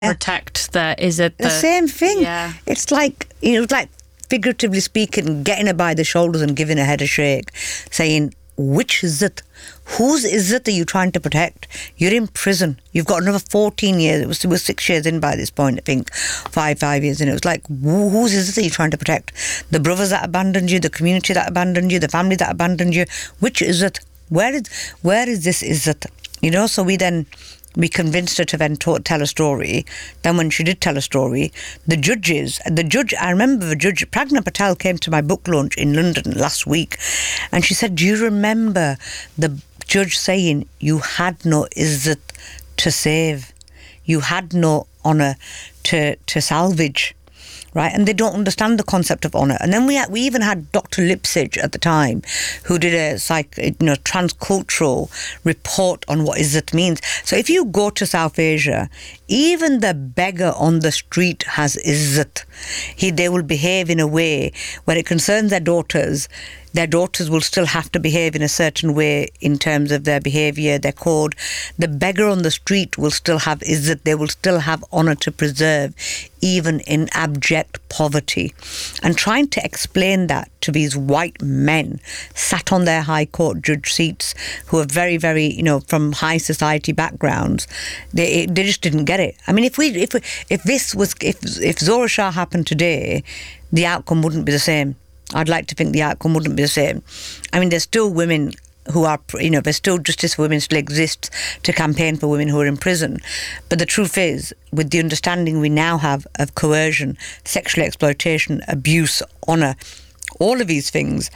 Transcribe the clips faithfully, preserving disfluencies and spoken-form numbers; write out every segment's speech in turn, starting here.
protect the, is it the... The same thing. Yeah. It's like, you know, like figuratively speaking, getting her by the shoulders and giving her head a shake, saying, which is it? Whose is it that you're trying to protect? You're in prison. You've got another fourteen years. It was, it was six years in by this point, I think. Five, five years in. It was like, who, whose is it that you're trying to protect? The brothers that abandoned you, the community that abandoned you, the family that abandoned you. Which is it? Where is, where is this is it? You know, so we then... We convinced her to then to- tell a story. Then when she did tell a story, the judges, the judge, I remember the judge, Pragna Patel came to my book launch in London last week, and she said, do you remember the judge saying you had no izzat to save? You had no honour to, to salvage. Right, and they don't understand the concept of honour. And then we had, we even had Doctor Lipsage at the time, who did a psych, you know, transcultural report on what izzat means. So if you go to South Asia, even the beggar on the street has izzat. He, they will behave in a way where it concerns their daughters. Their daughters will still have to behave in a certain way in terms of their behaviour, their code. The beggar on the street will still have izzat. They will still have honour to preserve, even in abject poverty. And trying to explain that to these white men sat on their high court judge seats, who are very, very, you know, from high society backgrounds, they they just didn't get it. I mean, if we if we, if this was if if Zora Shah happened today, the outcome wouldn't be the same. I'd like to think the outcome wouldn't be the same. I mean, there's still women who are, you know, there's still justice for women still exists to campaign for women who are in prison. But the truth is, with the understanding we now have of coercion, sexual exploitation, abuse, honour, all of these things,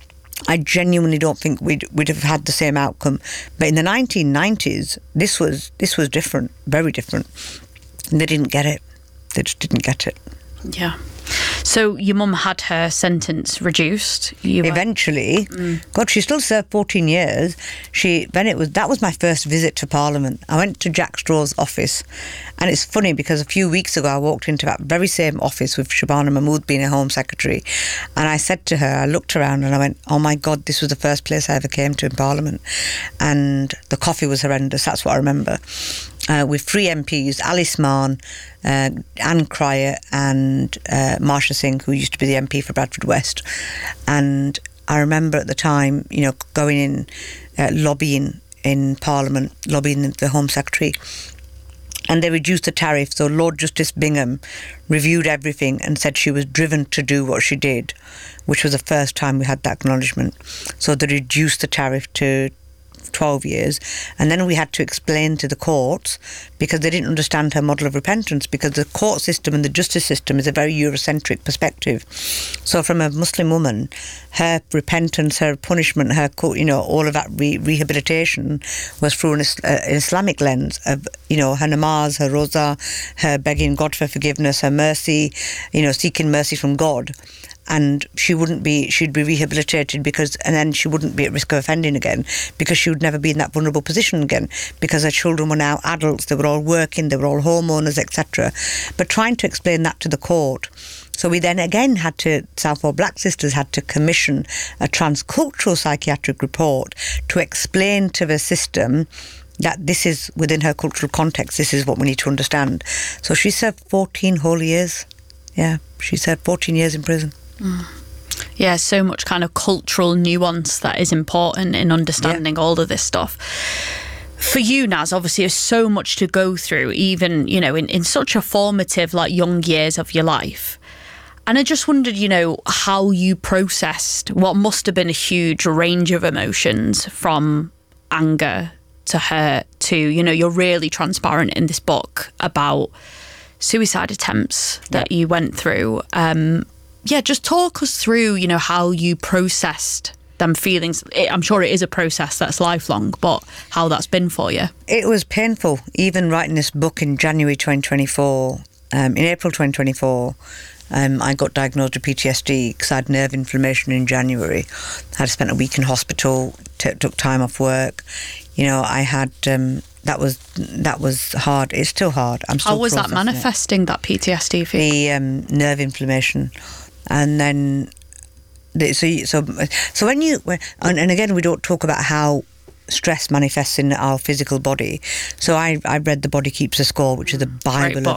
I genuinely don't think we'd, we'd have had the same outcome. But in the nineteen nineties, this was this was different, very different. And they didn't get it. They just didn't get it. Yeah. So your mum had her sentence reduced. You were... Eventually, mm. God, she still served fourteen years. She then it was that was my first visit to Parliament. I went to Jack Straw's office, and it's funny because a few weeks ago I walked into that very same office with Shabana Mahmood being a Home Secretary, and I said to her, I looked around and I went, "Oh my God, this was the first place I ever came to in Parliament," and the coffee was horrendous. That's what I remember. Uh, with three M Ps, Alice Mann, uh, Anne Cryer and uh, Marsha Singh, who used to be the M P for Bradford West. And I remember at the time, you know, going in, uh, lobbying in Parliament, lobbying the Home Secretary, and they reduced the tariff. So Lord Justice Bingham reviewed everything and said she was driven to do what she did, which was the first time we had that acknowledgement. So they reduced the tariff to twelve years, and then we had to explain to the courts, because they didn't understand her model of repentance, because the court system and the justice system is a very Eurocentric perspective. So from a Muslim woman, her repentance, her punishment, her, you know, all of that re- rehabilitation was through an, uh, an Islamic lens of, you know, her namaz, her roza, her begging God for forgiveness, her mercy, you know, seeking mercy from God. And she wouldn't be, she'd be rehabilitated because, and then she wouldn't be at risk of offending again, because she would never be in that vulnerable position again, because her children were now adults, they were all working, they were all homeowners, et cetera. But trying to explain that to the court. So we then again had to, Southall Black Sisters had to commission a transcultural psychiatric report to explain to the system that this is within her cultural context, this is what we need to understand. So she served fourteen whole years. Yeah, she served fourteen years in prison. Mm. Yeah, so much kind of cultural nuance that is important in understanding yeah. all of this stuff. For you, Naz, obviously there's so much to go through, even, you know, in, in such a formative, like, young years of your life. And I just wondered, you know, how you processed what must have been a huge range of emotions, from anger to hurt to, you know, you're really transparent in this book about suicide attempts that yeah. you went through. Um, yeah, just talk us through, you know, how you processed them feelings. I'm sure it is a process that's lifelong, but how that's been for you. It was painful, even writing this book in January twenty twenty-four. Um, in April twenty twenty-four, um, I got diagnosed with P T S D because I had nerve inflammation in January. I had spent a week in hospital, t- took time off work. You know, I had... Um, That was that was hard. It's still hard. I'm still How was that manifesting, it. that P T S D for you? The um, nerve inflammation. And then... The, so, you, so so when you... When, and, and again, we don't talk about how stress manifests in our physical body. So I, I read The Body Keeps a Score, which is the Bible of